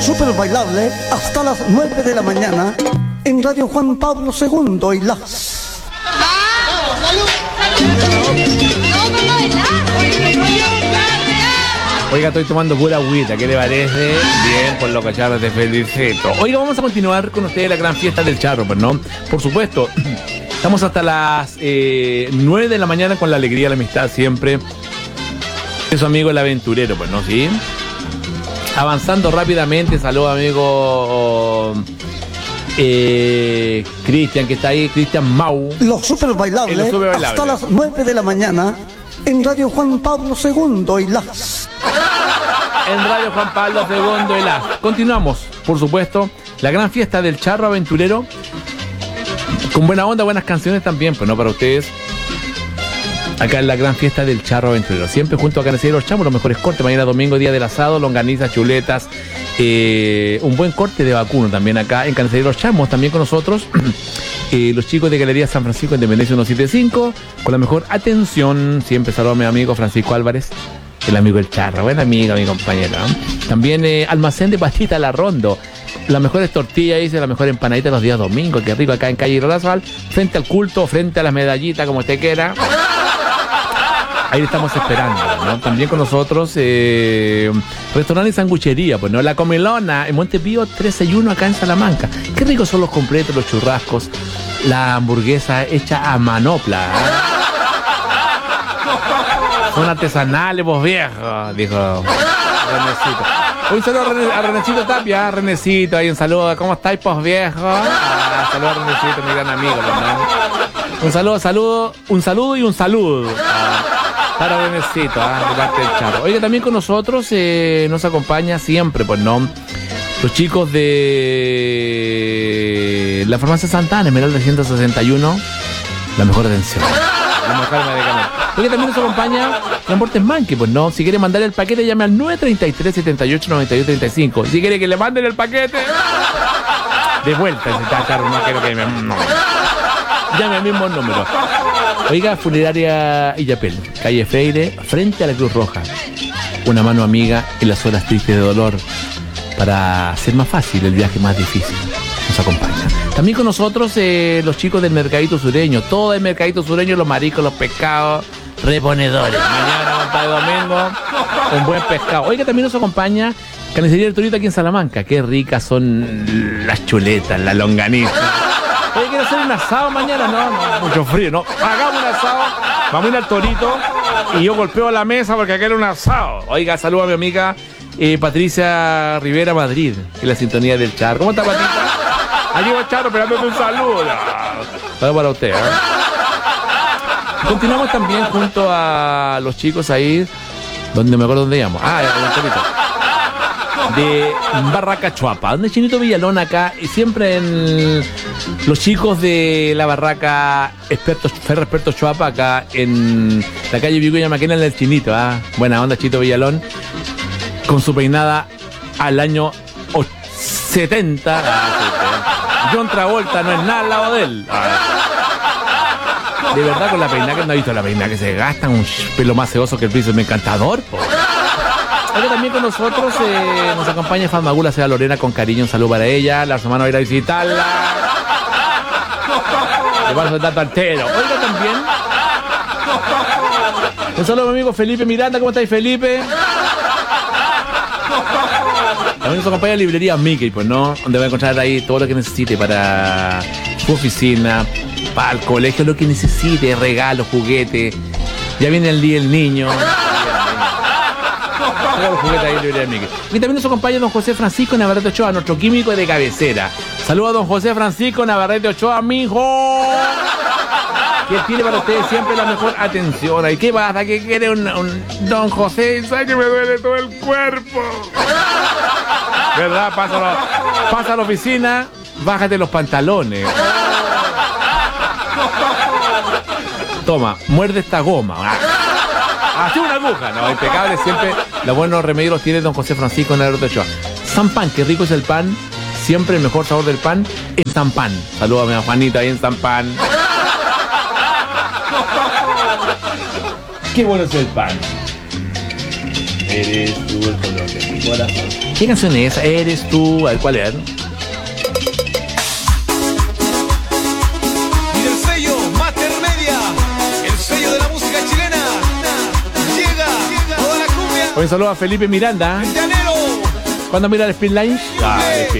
súper bailable hasta las 9 de la mañana en Radio Juan Pablo II y las... Oiga, estoy tomando pura agüita, ¿qué le parece? Bien, por lo que ya te felicito. Oiga, vamos a continuar con ustedes la gran fiesta del charro, pues, ¿no? Por supuesto, estamos hasta las 9 de la mañana con la alegría, la amistad siempre. Es su amigo el aventurero, pues, ¿no? ¿Sí? Avanzando rápidamente, saludos amigo Cristian, que está ahí, Cristian Mau. Los super bailables hasta las 9 de la mañana en Radio Juan Pablo II y las... En Radio Juan Pablo II y las... Continuamos, por supuesto, la gran fiesta del charro aventurero, con buena onda, buenas canciones también, pues, ¿no? Para ustedes. Acá en la gran fiesta del charro aventurero, siempre junto a Carnicería Los Chamos, los mejores cortes. Mañana domingo, día del asado, longanizas, chuletas, un buen corte de vacuno también acá en Carnicería Los Chamos. También con nosotros los chicos de Galería San Francisco Independencia 175, con la mejor atención. Siempre saludo a mi amigo Francisco Álvarez, el amigo del charro, buen amigo, mi compañero. También Almacén de Pastita La Rondo, las mejores tortillas, dice, la mejor empanadita los días domingos, qué rico, acá en calle Rodazal, frente al culto, frente a las medallitas, como usted quiera. Ahí estamos esperando, ¿no? También con nosotros, restaurante y sanguchería, pues, ¿no? La Comelona, en Montepío 361, acá en Salamanca. Qué ricos son los completos, los churrascos, la hamburguesa hecha a manopla, ¿eh? Son artesanales, vos viejos, dijo Renecito. Un saludo a Renecito Tapia, Renecito, ahí un saludo, ¿cómo estáis, pos viejos? Saludo a Renecito, mi gran amigo, ¿no? Un saludo y un saludo. Para Renecito, de parte del charro. Oiga, también con nosotros nos acompaña siempre, pues, ¿no? Los chicos de la farmacia Santana, Esmeralda 161, la mejor atención, la mejor medicamento. Oiga, también nos acompaña Transportes Manqui, pues, ¿no? Si quiere mandar el paquete, llame al 933 78 92 35. Si quiere que le manden el paquete, de vuelta, si está charro, no quiero que me... No. Llame al mismo número. Oiga, Funeraria Illapel, calle Freire, frente a la Cruz Roja. Una mano amiga en las horas tristes de dolor, para hacer más fácil el viaje más difícil. Nos acompaña. También con nosotros los chicos del Mercadito Sureño. Todo el Mercadito Sureño, los mariscos, los pescados, reponedores. Mañana, compadre, domingo, un buen pescado. Oiga, también nos acompaña Carnicería del Torito aquí en Salamanca. Qué ricas son las chuletas, la longaniza. Oye, ¿quiere hacer un asado mañana? No, mucho frío, no. Hagamos un asado, vamos a ir al Torito y yo golpeo la mesa porque acá era un asado. Oiga, saludo a mi amiga Patricia Rivera Madrid, en la sintonía del charro. ¿Cómo está, Patita? Allí va Charro esperándote un saludo. Saludo para usted, ¿eh? Continuamos también junto a los chicos ahí, donde me acuerdo dónde íbamos. Ah, en el Torito. De Barraca Chuapa, donde Chinito Villalón acá, y siempre en los chicos de la Barraca Ferro Experto Chuapa, acá en la calle Vicuña Maquena, en el Chinito, ¿ah? Buena onda, Chito Villalón, con su peinada al año 70. John Travolta no es nada al lado de él. De verdad, con la peinada, que no ha visto la peinada que se gasta, un pelo más sedoso que el piso, me encantador, po. Ahora también con nosotros nos acompaña Farmagula Sea Lorena, con cariño, un saludo para ella. La semana va a ir a visitarla. Le paso el dato altero. Oiga, también un saludo a mi amigo Felipe Miranda. ¿Cómo estáis, Felipe? También nos acompaña Librería Mickey, pues, ¿no? Donde va a encontrar ahí todo lo que necesite para su oficina, para el colegio, lo que necesite, regalos, juguetes. Ya viene el día del niño. Y también nos acompaña don José Francisco Navarrete Ochoa, nuestro químico de cabecera. Saludos a don José Francisco Navarrete Ochoa, mijo, que tiene para ustedes siempre la mejor atención. ¿Y qué pasa? ¿Qué quiere un don José? ¿Sabe que me duele todo el cuerpo? ¿Verdad? Pasa a la oficina, bájate los pantalones. Toma, muerde esta goma. Así una aguja, no, impecable siempre. Los buenos remedios los tiene don José Francisco Navarrete Ochoa. San Pan, qué rico es el pan. Siempre el mejor sabor del pan en San Pan. Salúdame a Juanita ahí en San Pan. Qué bueno es el pan. Eres tú el color de mi corazón. ¿Qué canción es esa? Eres tú. A ver, ¿cuál es? Y del sello Master Media, el sello de la música chilena, llega toda la cumbia. Un saludo a Felipe Miranda. El llanero. ¿Cuándo mira el Speedline? Ah,